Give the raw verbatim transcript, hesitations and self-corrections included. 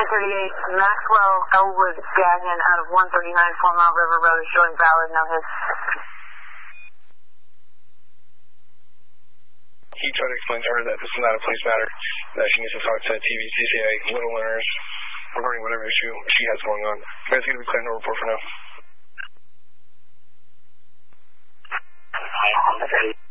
nine thirty-eight, Maxwell Elwood Gagnon out of one thirty-nine Four Mile River Road is showing valid, no hits. He tried to explain to her that this is not a police matter, that she needs to talk to T V C C A Little Learners regarding whatever issue she has going on. You guys going to be clearing the report for now.